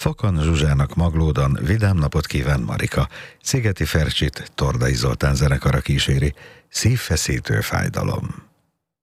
Fakan Zsuzsának Maglódon vidám napot kíván Marika. Szigeti Fercsit Tordai Zoltán zenekara kíséri. Szívfeszítő fájdalom.